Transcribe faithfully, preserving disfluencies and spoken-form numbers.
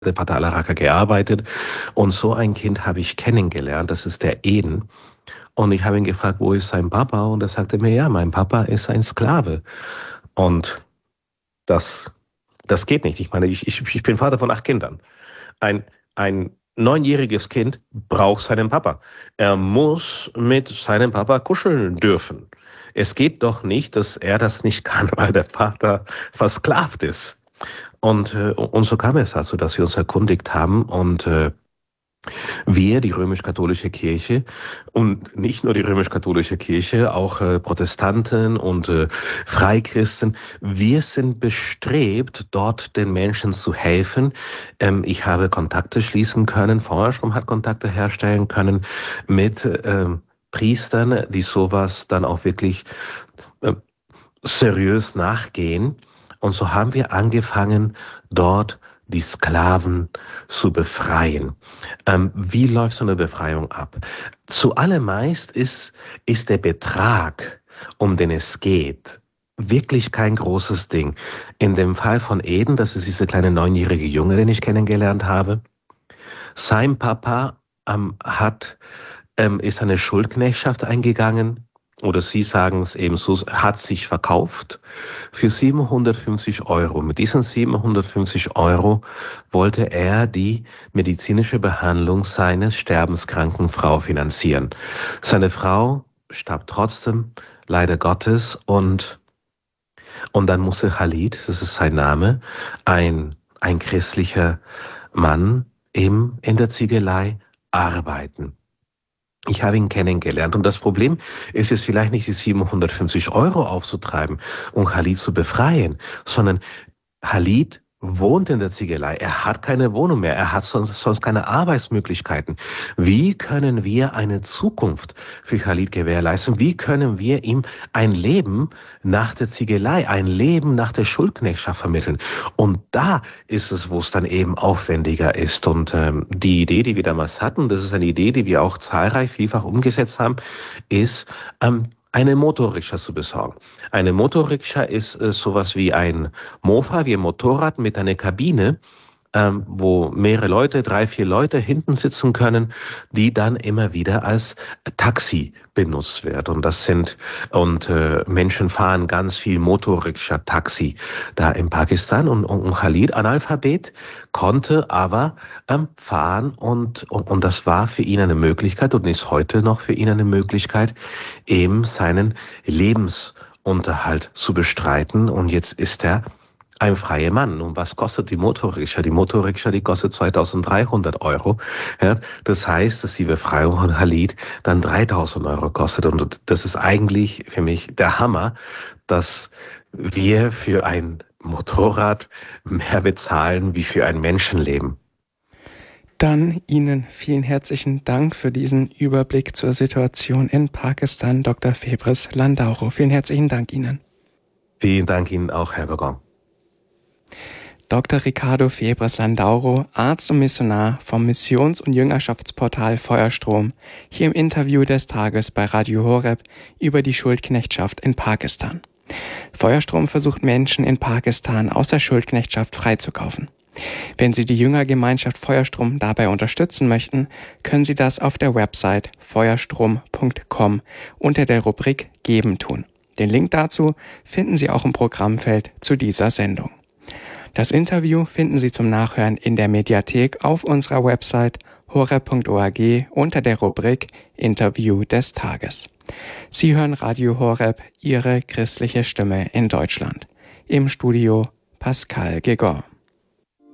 der Pater Alaraka gearbeitet und so ein Kind habe ich kennengelernt, das ist der Eden. Und ich habe ihn gefragt, wo ist sein Papa? Und er sagte mir, ja, mein Papa ist ein Sklave. Und das, das geht nicht. Ich meine, ich, ich, ich bin Vater von acht Kindern. Ein, ein neunjähriges Kind braucht seinen Papa. Er muss mit seinem Papa kuscheln dürfen. Es geht doch nicht, dass er das nicht kann, weil der Vater versklavt ist. Und, äh, und so kam es dazu, dass wir uns erkundigt haben und äh, wir, die römisch-katholische Kirche und nicht nur die römisch-katholische Kirche, auch äh, Protestanten und äh, Freikristen, wir sind bestrebt, dort den Menschen zu helfen. Ähm, ich habe Kontakte schließen können, Feuerstrom hat Kontakte herstellen können mit äh, Priestern, die sowas dann auch wirklich äh, seriös nachgehen. Und so haben wir angefangen, dort die Sklaven zu befreien. Ähm, wie läuft so eine Befreiung ab? Zuallermeist ist, ist der Betrag, um den es geht, wirklich kein großes Ding. In dem Fall von Eden, das ist dieser kleine neunjährige Junge, den ich kennengelernt habe, sein Papa ähm, hat, ähm, ist eine Schuldknechtschaft eingegangen, oder Sie sagen es eben so, hat sich verkauft für siebenhundertfünfzig Euro. Mit diesen siebenhundertfünfzig Euro wollte er die medizinische Behandlung seines sterbenskranken Frau finanzieren. Seine Frau starb trotzdem, leider Gottes, und, und dann musste Khalid, das ist sein Name, ein, ein christlicher Mann eben in der Ziegelei arbeiten. Ich habe ihn kennengelernt und das Problem ist es vielleicht nicht, die siebenhundertfünfzig Euro aufzutreiben und Khalid zu befreien, sondern Khalid wohnt in der Ziegelei, er hat keine Wohnung mehr, er hat sonst, sonst keine Arbeitsmöglichkeiten. Wie können wir eine Zukunft für Khalid gewährleisten? Wie können wir ihm ein Leben nach der Ziegelei, ein Leben nach der Schuldknechtschaft vermitteln? Und da ist es, wo es dann eben aufwendiger ist. Und ähm, die Idee, die wir damals hatten, das ist eine Idee, die wir auch zahlreich vielfach umgesetzt haben, ist, ähm, eine Motorrikscha zu besorgen. Eine Motorrikscha ist äh, sowas wie ein Mofa, wie ein Motorrad mit einer Kabine, ähm, wo mehrere Leute, drei, vier Leute hinten sitzen können, die dann immer wieder als Taxi benutzt wird. Und das sind, und äh, Menschen fahren ganz viel Motorrikscha, Taxi da in Pakistan. Und, und Khalid, Analphabet, konnte aber ähm, fahren und, und, und das war für ihn eine Möglichkeit und ist heute noch für ihn eine Möglichkeit, eben seinen Lebensunterhalt zu bestreiten. Und jetzt ist er ein freier Mann. Und was kostet die Motorrikscha? Die Motorrikscha, die kostet zweitausenddreihundert Euro. Ja, das heißt, dass die Befreiung von Khalid dann dreitausend Euro kostet. Und das ist eigentlich für mich der Hammer, dass wir für ein Motorrad mehr bezahlen wie für ein Menschenleben. Dann Ihnen vielen herzlichen Dank für diesen Überblick zur Situation in Pakistan, Doktor Febres Landauro. Vielen herzlichen Dank Ihnen. Vielen Dank Ihnen auch, Herr Waggon. Doktor Ricardo Febres Landauro, Arzt und Missionar vom Missions- und Jüngerschaftsportal Feuerstrom, hier im Interview des Tages bei Radio Horeb über die Schuldknechtschaft in Pakistan. Feuerstrom versucht Menschen in Pakistan aus der Schuldknechtschaft freizukaufen. Wenn Sie die Jüngergemeinschaft Feuerstrom dabei unterstützen möchten, können Sie das auf der Website feuerstrom punkt com unter der Rubrik Geben tun. Den Link dazu finden Sie auch im Programmfeld zu dieser Sendung. Das Interview finden Sie zum Nachhören in der Mediathek auf unserer Website horeb punkt org unter der Rubrik Interview des Tages. Sie hören Radio Horeb, Ihre christliche Stimme in Deutschland. Im Studio Pascal Gegon.